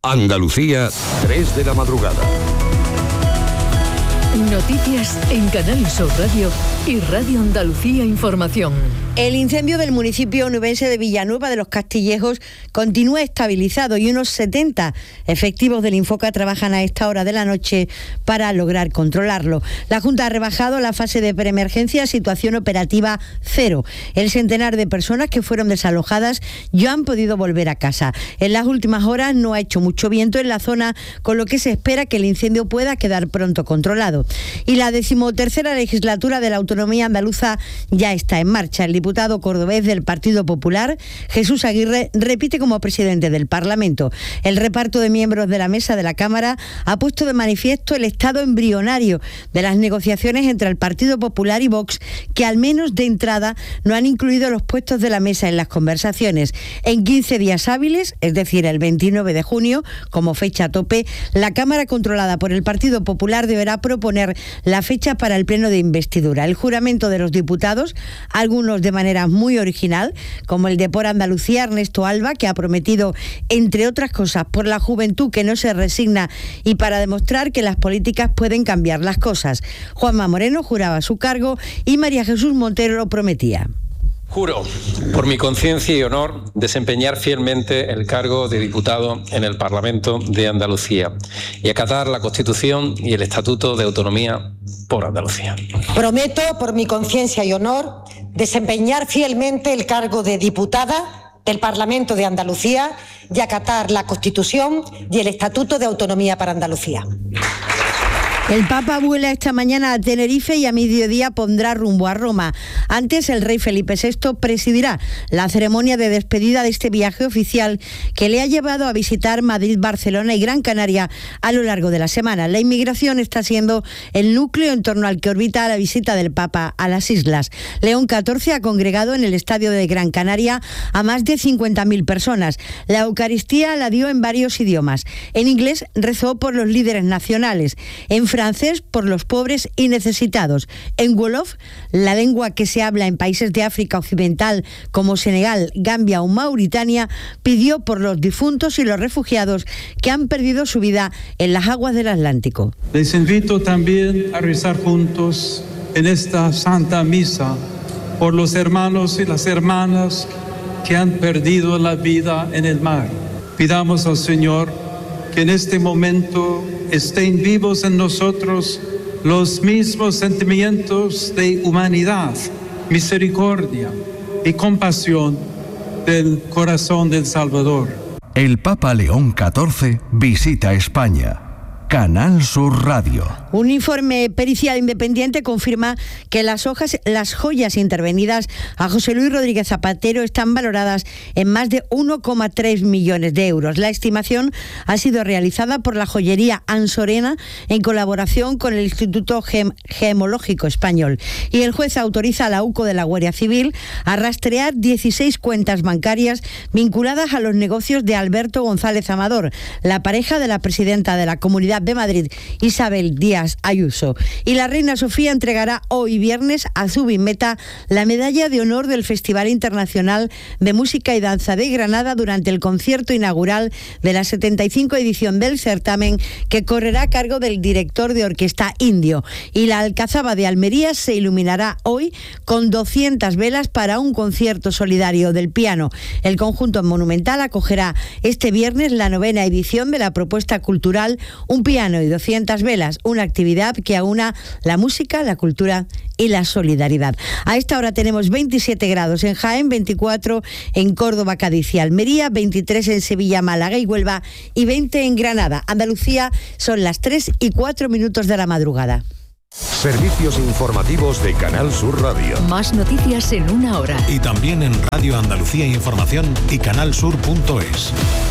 Andalucía, 3 de la madrugada. Noticias en Canal Sur Radio y Radio Andalucía Información. El incendio del municipio onubense de Villanueva de los Castillejos continúa estabilizado y unos 70 efectivos del Infoca trabajan a esta hora de la noche para lograr controlarlo. La Junta ha rebajado la fase de preemergencia a situación operativa 0. El centenar de personas que fueron desalojadas ya han podido volver a casa. En las últimas horas no ha hecho mucho viento en la zona, con lo que se espera que el incendio pueda quedar pronto controlado. Y la 13ª legislatura de la autonomía andaluza ya está en marcha. El diputado cordobés del Partido Popular, Jesús Aguirre, repite como presidente del Parlamento. El reparto de miembros de la mesa de la Cámara ha puesto de manifiesto el estado embrionario de las negociaciones entre el Partido Popular y Vox, que al menos de entrada no han incluido los puestos de la mesa en las conversaciones. En 15 días hábiles, es decir, el 29 de junio, como fecha tope, la Cámara controlada por el Partido Popular deberá proponer la fecha para el pleno de investidura. El juramento de los diputados, algunos de manera muy original, como el de Por Andalucía, Ernesto Alba, que ha prometido, entre otras cosas, por la juventud que no se resigna y para demostrar que las políticas pueden cambiar las cosas. Juanma Moreno juraba su cargo y María Jesús Montero lo prometía. Juro, por mi conciencia y honor, desempeñar fielmente el cargo de diputado en el Parlamento de Andalucía y acatar la Constitución y el Estatuto de Autonomía por Andalucía. Prometo, por mi conciencia y honor, desempeñar fielmente el cargo de diputada del Parlamento de Andalucía y acatar la Constitución y el Estatuto de Autonomía para Andalucía. El Papa vuela esta mañana a Tenerife y a mediodía pondrá rumbo a Roma. Antes, el rey Felipe VI presidirá la ceremonia de despedida de este viaje oficial que le ha llevado a visitar Madrid, Barcelona y Gran Canaria a lo largo de la semana. La inmigración está siendo el núcleo en torno al que orbita la visita del Papa a las islas. León XIV ha congregado en el estadio de Gran Canaria a más de 50.000 personas. La Eucaristía la dio en varios idiomas. En inglés rezó por los líderes nacionales. En francés por los pobres y necesitados. En wolof, la lengua que se habla en países de África Occidental como Senegal, Gambia o Mauritania, pidió por los difuntos y los refugiados que han perdido su vida en las aguas del Atlántico. Les invito también a rezar juntos en esta Santa Misa por los hermanos y las hermanas que han perdido la vida en el mar. Pidamos al Señor que en este momento estén vivos en nosotros los mismos sentimientos de humanidad, misericordia y compasión del corazón del Salvador. El Papa León XIV visita España. Canal Sur Radio. Un informe pericial independiente confirma que las joyas intervenidas a José Luis Rodríguez Zapatero están valoradas en más de 1,3 millones de euros. La estimación ha sido realizada por la joyería Ansorena en colaboración con el Instituto Gemológico Español. Y el juez autoriza a la UCO de la Guardia Civil a rastrear 16 cuentas bancarias vinculadas a los negocios de Alberto González Amador, la pareja de la presidenta de la Comunidad de Madrid, Isabel Díaz Ayuso. Y la reina Sofía entregará hoy viernes a Zubin-Mehta la medalla de honor del Festival Internacional de Música y Danza de Granada durante el concierto inaugural de la 75 edición del certamen, que correrá a cargo del director de orquesta indio. Y la Alcazaba de Almería se iluminará hoy con 200 velas para un concierto solidario del piano. El conjunto monumental acogerá este viernes la 9ª edición de la propuesta cultural Un piano y 200 velas, una actividad que aúna la música, la cultura y la solidaridad. A esta hora tenemos 27 grados en Jaén, 24 en Córdoba, Cádiz y Almería, 23 en Sevilla, Málaga y Huelva y 20 en Granada. Andalucía, son las 3:04 de la madrugada. Servicios informativos de Canal Sur Radio. Más noticias en una hora. Y también en Radio Andalucía Información y canalsur.es.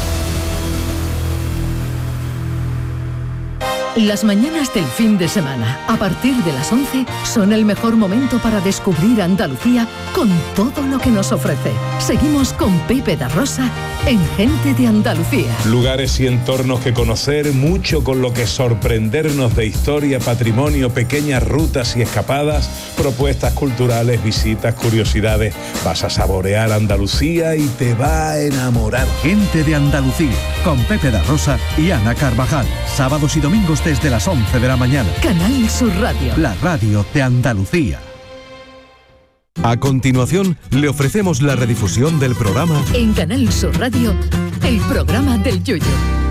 Las mañanas del fin de semana, a partir de las 11, son el mejor momento para descubrir Andalucía con todo lo que nos ofrece. Seguimos con Pepe da Rosa en Gente de Andalucía. Lugares y entornos que conocer, mucho con lo que sorprendernos de historia, patrimonio, pequeñas rutas y escapadas, propuestas culturales, visitas, curiosidades. Vas a saborear Andalucía y te va a enamorar. Gente de Andalucía. con Pepe da Rosa y Ana Carvajal. Sábados y domingos desde las 11 de la mañana. Canal Sur Radio. La radio de Andalucía. A continuación, le ofrecemos la redifusión del programa En Canal Sur Radio, el programa del Yoyo.